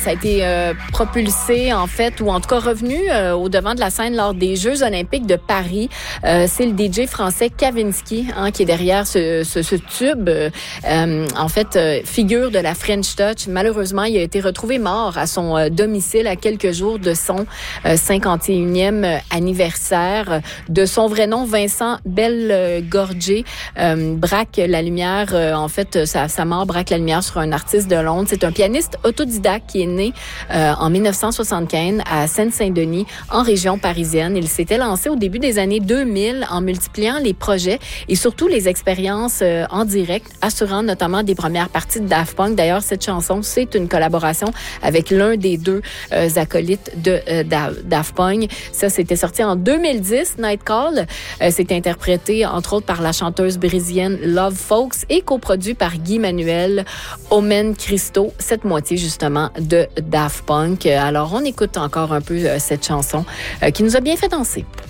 Ça a été propulsé, en fait, ou en tout cas revenu au devant de la scène lors des Jeux olympiques de Paris. C'est le DJ français Kavinsky qui est derrière ce tube. En fait, figure de la French Touch. Malheureusement, il a été retrouvé mort à son domicile à quelques jours de son 51e anniversaire. De son vrai nom, Vincent Belgorgé, braque la lumière. En fait, sa mort braque la lumière sur un artiste de Londres. C'est un pianiste autodidacte qui est né en 1975 à Seine-Saint-Denis, en région parisienne. Il s'était lancé au début des années 2000 en multipliant les projets et surtout les expériences en direct, assurant notamment des premières parties de Daft Punk. D'ailleurs, cette chanson, c'est une collaboration avec l'un des deux acolytes de Daft Punk. Ça, c'était sorti en 2010, Night Call. C'est interprété, entre autres, par la chanteuse brésilienne Love Folks et coproduit par Guy Manuel Omen Christo, cette moitié, justement, de Daft Punk. Alors, on écoute encore un peu cette chanson qui nous a bien fait danser.